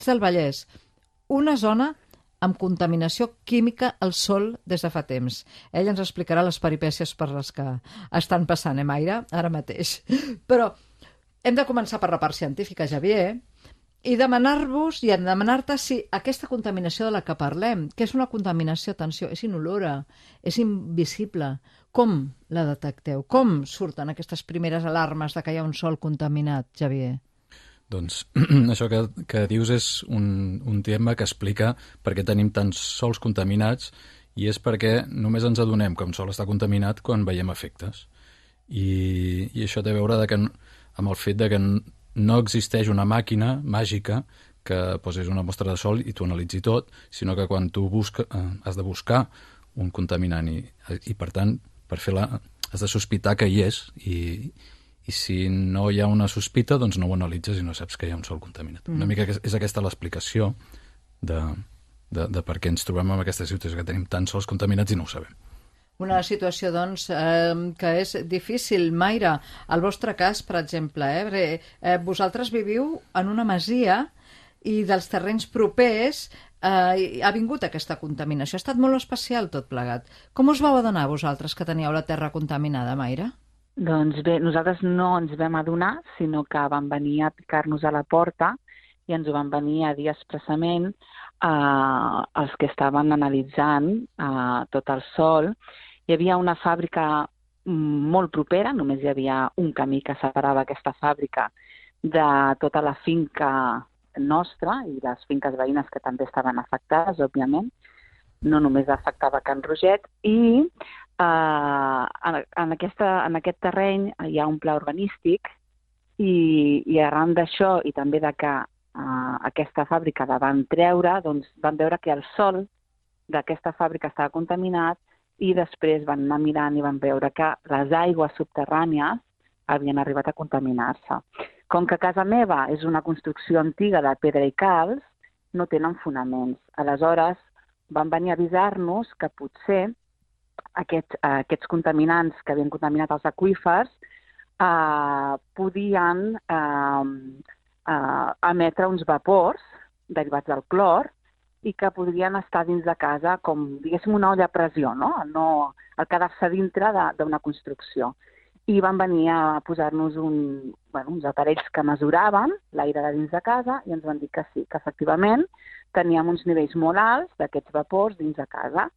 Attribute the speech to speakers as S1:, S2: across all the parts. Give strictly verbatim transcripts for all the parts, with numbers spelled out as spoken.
S1: del Vallès, una zona amb contaminació química al sol des de fa temps. Ell ens explicarà les peripècies per les que estan passant, eh, Mayra? Ara mateix. Però hem de començar per la part científica, Xavier, i demanar-vos i demanar-te si aquesta contaminació de la que parlem, que és una contaminació, atenció, és inolora, és invisible, com la detecteu? Com surten aquestes primeres alarmes de que hi ha un sòl contaminat, Xavier?
S2: Doncs això que, que dius és un, un tema que explica per què tenim tants sòls contaminats, i és perquè només ens adonem que un sòl està contaminat quan veiem efectes. I, i això té a veure de que, amb el fet de que no existeix una màquina màgica que posis una mostra de sòl i t'ho analitzi tot, sinó que quan tu busca, eh, has de buscar un contaminant i, i per tant, per fer-la has de sospitar que hi és, i, i si no hi ha una sospita, doncs no ho analitzes i no saps que hi ha un sòl contaminat. Mm. Una mica és aquesta l'explicació de, de, de per què ens trobem en aquesta situació, que tenim tants sòls contaminats i no ho sabem.
S1: Una situació, doncs, eh, que és difícil. Mayra, el vostre cas, per exemple, eh, eh, vosaltres viviu en una masia i dels terrenys propers eh, ha vingut aquesta contaminació. Ha estat molt especial tot plegat. Com us vau adonar vosaltres que teníeu la terra contaminada, Mayra?
S3: Doncs bé, nosaltres no ens vam adonar, sinó que van venir a picar-nos a la porta i ens ho van venir a dir expressament eh, els que estaven analitzant eh, tot el sòl. Hi havia una fàbrica molt propera, només hi havia un camí que separava aquesta fàbrica de tota la finca nostra i les finques veïnes que també estaven afectades, òbviament. No només afectava Can Roget. I Uh, en, en, aquesta, en aquest terreny hi ha un pla urbanístic i, i arran d'això i també de que uh, aquesta fàbrica la van treure, doncs van veure que el sòl d'aquesta fàbrica estava contaminat i després van anar mirant i van veure que les aigües subterrànies havien arribat a contaminar-se. Com que casa meva és una construcció antiga de pedra i calç, no tenen fonaments. Aleshores van venir a avisar-nos que potser Aquests, uh, aquests contaminants que havien contaminat els aqüífers uh, podien uh, uh, emetre uns vapors derivats del clor i que podrien estar dins de casa com, diguéssim, una olla a pressió, no? no el quedar-se dintre d'una construcció. I van venir a posar-nos un, bueno, uns aparells que mesuraven l'aire de dins de casa i ens van dir que sí, que efectivament teníem uns nivells molt alts d'aquests vapors dins de casa.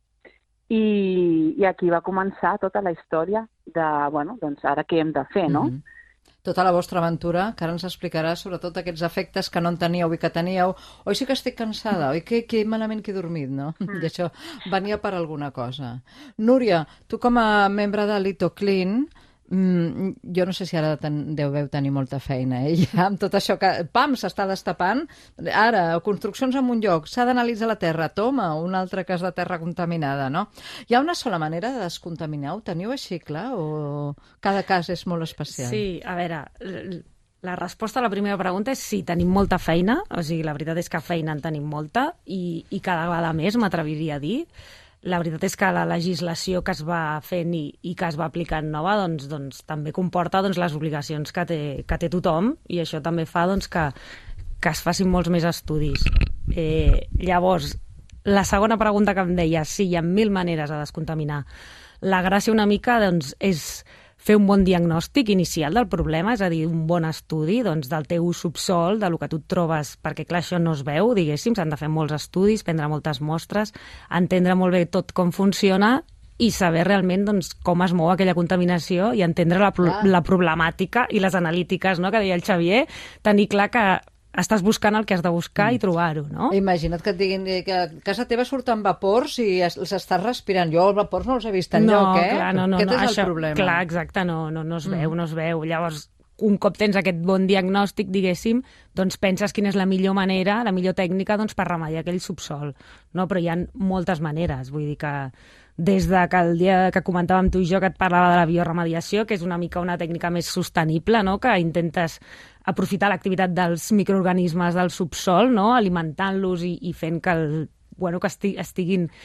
S3: I, i aquí va començar tota la història de, bueno, doncs ara què hem de fer, no?
S1: Mm-hmm. Tota la vostra aventura, que ara ens explicarà sobretot aquests efectes que no en teníeu i que teníeu. Oi, sí que estic cansada, oi, que, que malament que he dormit, no? Mm. I això venia per alguna cosa. Núria, tu com a membre de l'Itoclean, Mm, jo no sé si ara ten, deveu tenir molta feina, eh? Ja, amb tot això que, pam, s'està destapant. Ara, construccions en un lloc, s'ha d'analitzar la terra, toma, un altre cas de terra contaminada, no? Hi ha una sola manera de descontaminar? Ho teniu així, clar? O cada cas és molt especial?
S4: Sí, a veure, la resposta a la primera pregunta és sí, tenim molta feina, o sigui, la veritat és que feina en tenim molta i, i cada vegada més, m'atreviria a dir. La veritat és que la legislació que es va fent i, i que es va aplicant nova doncs, doncs, també comporta doncs, les obligacions que té, que té tothom i això també fa doncs, que, que es facin molts més estudis. Eh, llavors, la segona pregunta que em deia, sí, hi ha mil maneres de descontaminar. La gràcia una mica doncs, és fer un bon diagnòstic inicial del problema, és a dir, un bon estudi doncs, del teu subsòl, de lo que tu et trobes, perquè clar, això no es veu, diguéssim, s'han de fer molts estudis, prendre moltes mostres, entendre molt bé tot com funciona i saber realment doncs, com es mou aquella contaminació i entendre la, pro la problemàtica i les analítiques, no?, que deia el Xavier, tenir clar que estàs buscant el que has de buscar mm. i trobar-ho, no?
S1: Imagina't que et diguin que a casa teva surten vapors i els estàs respirant. Jo els vapors no els he vist enlloc, eh?
S4: Clar, no, no,
S1: Aquest
S4: no,
S1: és
S4: això,
S1: el problema.
S4: Clar, exacte, no, no, no es veu,
S1: mm.
S4: no es veu. Llavors, un cop tens aquest bon diagnòstic, diguéssim, doncs penses quina és la millor manera, la millor tècnica doncs, per remediar aquell subsòl. No? Però hi ha moltes maneres, vull dir que des de que el dia que comentàvem tu i jo que et parlava de la bioremediació, que és una mica una tècnica més sostenible, no? Que intentes aprofitar l'activitat dels microorganismes del subsòl, no? Alimentant-los i, i fent que, el, bueno, que esti, estiguin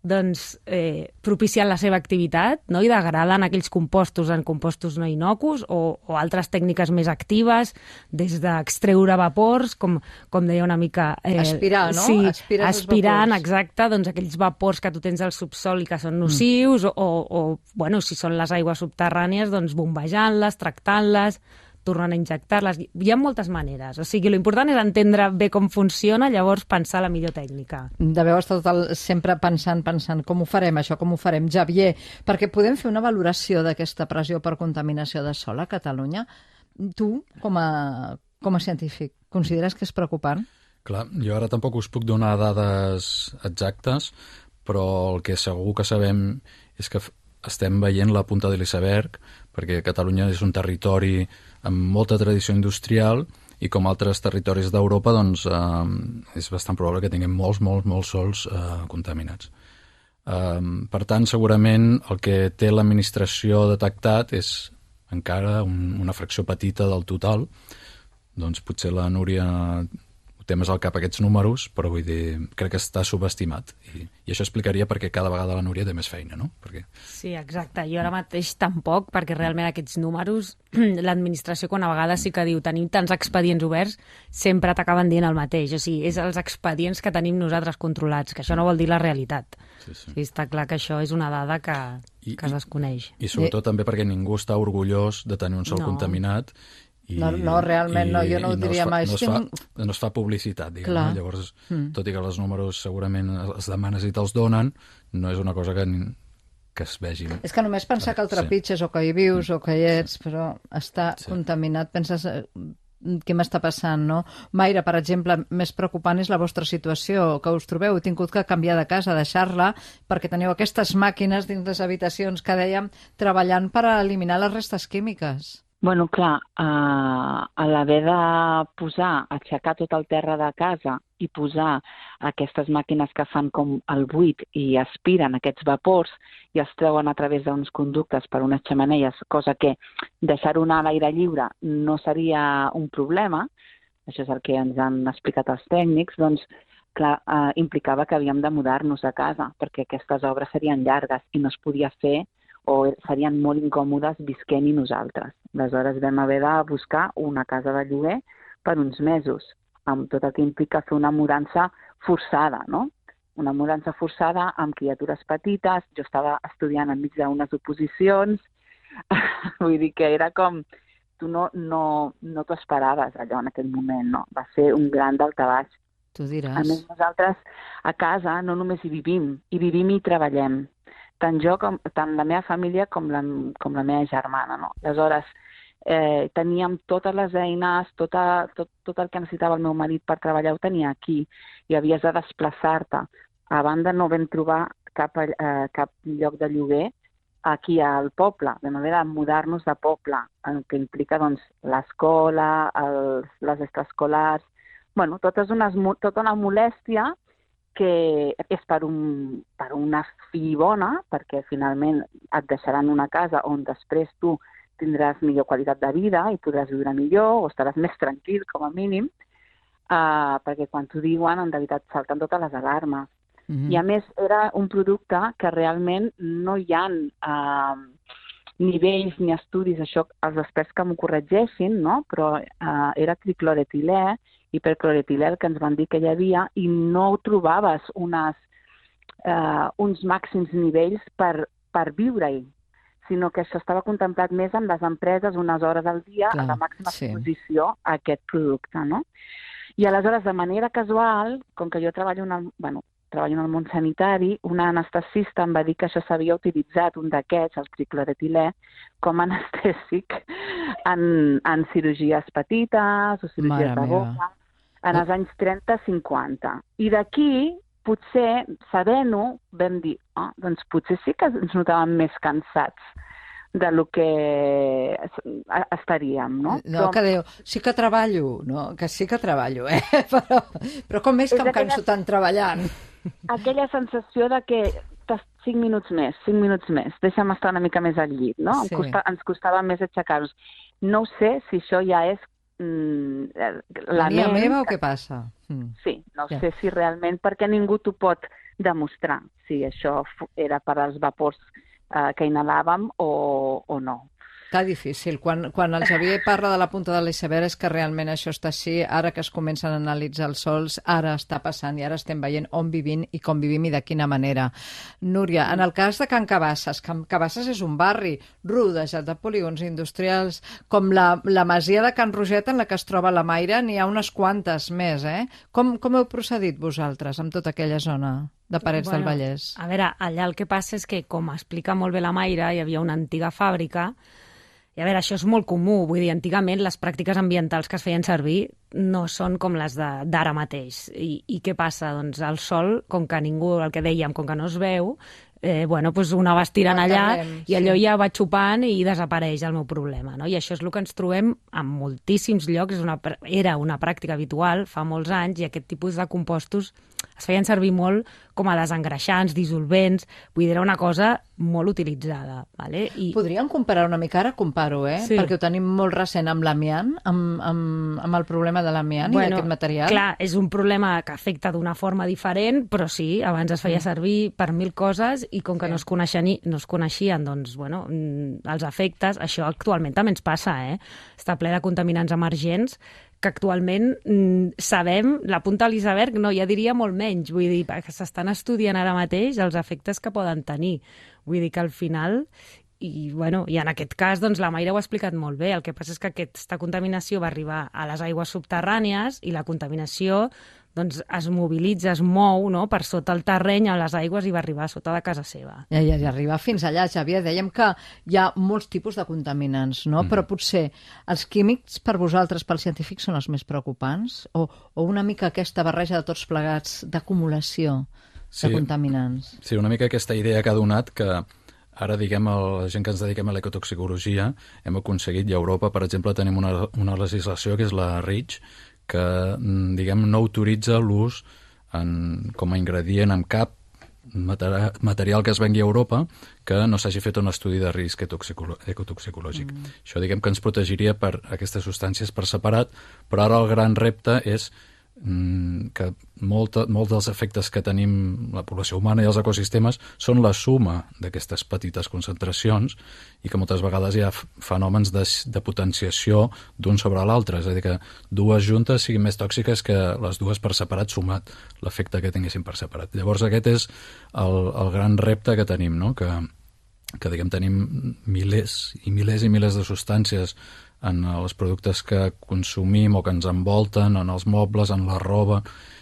S4: doncs, eh, propiciant la seva activitat, no? I degraden aquells compostos en compostos no inocus o, o altres tècniques més actives, des d'extreure vapors, com, com deia una mica...
S1: Eh, aspirar, no?
S4: Sí,
S1: Aspires
S4: aspirant,
S1: els vapors.
S4: exacte, doncs aquells vapors que tu tens al subsol i que són nocius, mm. o, o, bueno, si són les aigües subterrànies, doncs bombejant-les, tractant-les, tornant a injectar-les. Hi ha moltes maneres. O sigui, l'important és entendre bé com funciona, llavors pensar la millor tècnica.
S1: Deveu estar tot el, sempre pensant, pensant, com ho farem això, com ho farem, Xavier, perquè podem fer una valoració d'aquesta pressió per contaminació de sol a Catalunya. Tu, com a, com a científic, consideres que és preocupant?
S2: Clar, jo ara tampoc us puc donar dades exactes, però el que segur que sabem és que estem veient la punta de l'iceberg, perquè Catalunya és un territori amb molta tradició industrial i com altres territoris d'Europa doncs, eh, és bastant probable que tinguem molts, molts, molts sols eh, contaminats. Eh, per tant, segurament el que té l'administració detectat és encara un, una fracció petita del total. Doncs potser la Núria té més al cap aquests números, però vull dir, crec que està subestimat. I, i això explicaria perquè cada vegada la Núria té més feina, no? Perquè...
S4: Sí, exacte. Jo ara mateix tampoc, perquè realment aquests números, l'administració quan a vegades sí que diu tenim tants expedients oberts, sempre t'acaben dient el mateix. O sigui, és els expedients que tenim nosaltres controlats, que això no vol dir la realitat. Sí, sí. I està clar que això és una dada que, I, que es desconeix.
S2: I, i sobretot I... també perquè ningú està orgullós de tenir un sòl no. contaminat. I,
S1: no, no, realment,
S2: i,
S1: no, jo no ho diria
S2: no
S1: mai.
S2: No es, fa, no es fa publicitat, diguem, no? Llavors, mm. tot i que els números segurament els demanes i te'ls donen, no és una cosa que, que es vegi.
S1: És que només pensar que el trepitges sí. o que hi vius o que hi ets, però està sí. contaminat, penses què m'està passant, no? Mayra, per exemple, més preocupant és la vostra situació, que us trobeu, heu tingut que canviar de casa, deixar-la, perquè teniu aquestes màquines dins les habitacions que dèiem, treballant per eliminar les restes químiques.
S3: Bueno, clar, eh, a l'haver de posar, aixecar tot el terra de casa i posar aquestes màquines que fan com el buit i aspiren aquests vapors i els treuen a través d'uns conductes per unes xemeneies, cosa que deixar-ho anar a l'aire lliure no seria un problema, això és el que ens han explicat els tècnics, doncs clar, eh, implicava que havíem de mudar-nos a casa, perquè aquestes obres serien llargues i no es podia fer o serien molt incòmodes visquent-hi nosaltres. Aleshores vam haver de buscar una casa de lloguer per uns mesos, amb tot el que implica fer una mudança forçada, no? Una mudança forçada amb criatures petites, jo estava estudiant enmig d'unes oposicions, vull dir que era com... Tu no, no, no t'ho esperaves allò en aquell moment, no? Va ser un gran daltabaix.
S1: Tu diràs.
S3: A més, nosaltres a casa no només hi vivim, hi vivim i treballem. Tant jo, com, tant la meva família com la, com la meva germana, no? Aleshores, eh, teníem totes les eines, tota, tot, tot el que necessitava el meu marit per treballar ho tenia aquí i havies de desplaçar-te. A banda no vam trobar cap, eh, cap lloc de lloguer aquí al poble, vam haver de mudar-nos de poble, el que implica doncs, l'escola, els, les extraescolars, bueno, tot és una, tota una molèstia que és per, un, per una fi bona, perquè finalment et deixaran una casa on després tu tindràs millor qualitat de vida i podràs viure millor o estaràs més tranquil, com a mínim, uh, perquè quan t'ho diuen, en realitat salten totes les alarmes. Mm-hmm. I a més, era un producte que realment no hi ha uh, nivells ni estudis, això els experts que m'ho corregeixin, no? Però uh, era tricloretilè, hipercloretilè, el que ens van dir que hi havia, i no trobaves unes, eh, uns màxims nivells per, per viure-hi, sinó que això estava contemplat més en les empreses unes hores al dia Clar, a la màxima
S1: sí.
S3: exposició a aquest producte, no? I aleshores, de manera casual, com que jo treballo en el, bueno, treballo en el món sanitari, una anestesista em va dir que això s'havia utilitzat, un d'aquests, el tricloretilè, com a anestèsic en, en cirurgies petites o cirurgies Mare de boca, en els anys trenta cinquanta. I d'aquí, potser, sabent-ho, vam dir, oh, doncs potser sí que ens notàvem més cansats de lo que estaríem, no?
S1: No, però... que diu, sí que treballo, no? Que sí que treballo, eh? Però, però com és que em canso aquella... tant treballant?
S3: Aquella sensació de que cinc minuts més, cinc minuts més, deixa'm estar una mica més al llit, no? Sí. Em costa, ens costava més aixecar-nos. No ho sé si això ja és mm, la
S1: mania
S3: ment...
S1: meva o què passa?
S3: Sí, no ja. sé si realment, perquè ningú t'ho pot demostrar si això era per als vapors eh, que inhalàvem o, o no.
S1: Que difícil. Quan, quan el Xavier parla de la punta de l'iceberg és que realment això està així, ara que es comencen a analitzar els sols, ara està passant i ara estem veient on vivim i com vivim i de quina manera. Núria, en el cas de Can Cabasses, Can Cabasses és un barri rodejat de polígons industrials, com la, la masia de Can Roget en la que es troba la Mayra, n'hi ha unes quantes més, eh? Com, com heu procedit vosaltres amb tota aquella zona de Parets
S4: Bueno,
S1: del Vallès?
S4: A veure, allà el que passa és que, com explica molt bé la Mayra, hi havia una antiga fàbrica. I a veure, això és molt comú, vull dir, antigament les pràctiques ambientals que es feien servir no són com les d'ara mateix. I, I què passa? Doncs el sol, com que ningú, el que dèiem, com que no es veu, eh, bueno, doncs una va estirant allà i allò ja va xupant i desapareix el meu problema, no? I això és el que ens trobem en moltíssims llocs, és una, era una pràctica habitual fa molts anys i aquest tipus de compostos es feien servir molt com a desengreixants, dissolvents, vull dir, era una cosa molt utilitzada. Vale? I...
S1: Podríem comparar una mica, ara comparo, eh?
S4: Sí.
S1: Perquè ho tenim molt recent amb l'amiant, amb, amb, amb el problema de l'amiant
S4: bueno,
S1: i d'aquest material.
S4: Clar, és un problema que afecta d'una forma diferent, però sí, abans es feia servir per mil coses i com que sí. no, es coneixen, no es coneixien doncs, bueno, els efectes, això actualment també ens passa, eh? Està ple de contaminants emergents que actualment mm, sabem, la punta de l'iceberg, no, ja diria molt menys, vull dir, que s'estan estudiant ara mateix els efectes que poden tenir. Vull dir que al final, i, bueno, i en aquest cas, doncs, la Mayra ho ha explicat molt bé, el que passa és que aquesta contaminació va arribar a les aigües subterrànies i la contaminació doncs, es mobilitza, es mou, no?, per sota el terreny a les aigües i va arribar a sota de casa seva.
S1: Ja, ja, ja arriba fins allà, Xavier. Dèiem que hi ha molts tipus de contaminants, no? Mm. Però potser els químics per vosaltres, pels científics, són els més preocupants? O, o una mica aquesta barreja de tots plegats d'acumulació
S2: sí,
S1: de contaminants?
S2: Sí, una mica aquesta idea que ha donat que ara, diguem, la gent que ens dediquem a l'ecotoxicologia hem aconseguit, i a Europa, per exemple, tenim una, una legislació que és la REACH, que, diguem, no autoritza l'ús en, com a ingredient en cap materi material que es vengui a Europa que no s'hagi fet un estudi de risc ecotoxicològic. Mm. Això, diguem, que ens protegiria per aquestes substàncies per separat, però ara el gran repte és que molta, molts dels efectes que tenim la població humana i els ecosistemes són la suma d'aquestes petites concentracions i que moltes vegades hi ha fenòmens de, de potenciació d'un sobre l'altre, és a dir, que dues juntes siguin més tòxiques que les dues per separat sumat l'efecte que tinguessin per separat. Llavors aquest és el, el gran repte que tenim, no? que, que diguem, tenim milers i milers i milers de substàncies en els productes que consumim o que ens envolten, en els mobles, en la roba,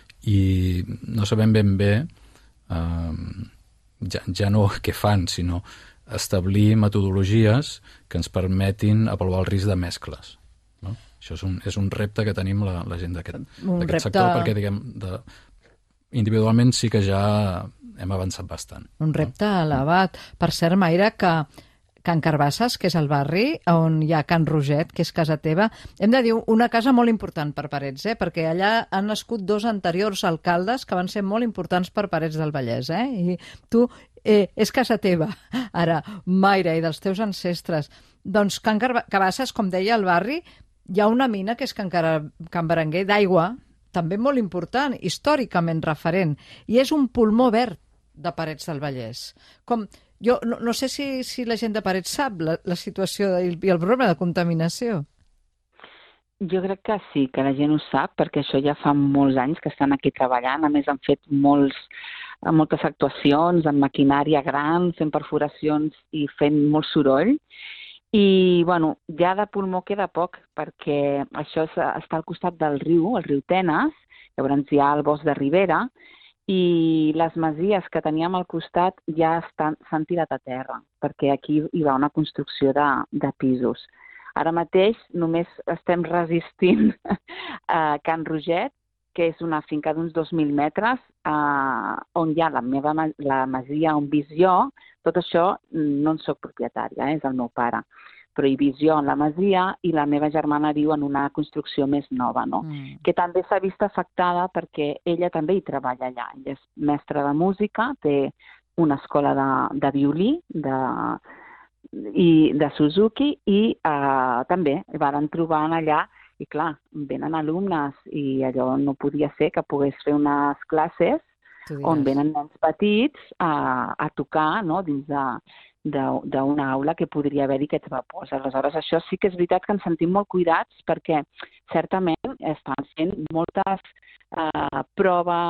S2: i no sabem ben bé eh, ja, ja no què fan, sinó establir metodologies que ens permetin avaluar el risc de mescles. No? Això és un, és un repte que tenim la, la gent d'aquest repte... sector, perquè diguem, de, individualment sí que ja hem avançat bastant.
S1: Un repte no? elevat. Per cert, Mayra, que Can Cabasses, que és el barri on hi ha Can Roget, que és casa teva. Hem de dir una casa molt important per Parets, eh? Perquè allà han nascut dos anteriors alcaldes que van ser molt importants per Parets del Vallès. Eh? I tu, eh, és casa teva, ara, Mayra, i dels teus ancestres. Doncs Can Cabasses, com deia el barri, hi ha una mina que és Can, Car Can Berenguer d'aigua, també molt important, històricament referent, i és un pulmó verd de Parets del Vallès. Com... Jo no, no sé si, si la gent de Parets sap la, la situació i el, i el problema de contaminació.
S3: Jo crec que sí, que la gent ho sap, perquè això ja fa molts anys que estan aquí treballant. A més, han fet molts, moltes actuacions amb maquinària gran, fent perforacions i fent molt soroll. I, bueno, ja de pulmó queda poc, perquè això és, està al costat del riu, el riu Tenes, llavors hi ha el bosc de Ribera, i les masies que teníem al costat ja s'han tirat a terra, perquè aquí hi va una construcció de, de pisos. Ara mateix només estem resistint a Can Roget, que és una finca d'uns dos mil metres, eh, on hi ha la meva la masia on visc jo. Tot això no en soc propietària, eh, és el meu pare. Però hi visc jo en la masia i la meva germana viu en una construcció més nova, no? Mm. Que també s'ha vist afectada perquè ella també hi treballa allà. Ella és mestra de música, té una escola de, de violí de, i de Suzuki i eh, també van trobant allà i clar, venen alumnes i allò no podia ser que pogués fer unes classes on venen nens petits a, a tocar, no?, dins de d'una aula que podria haver-hi aquests vapors. Aleshores, això sí que és veritat que ens sentim molt cuidats perquè certament estan fent moltes eh, proves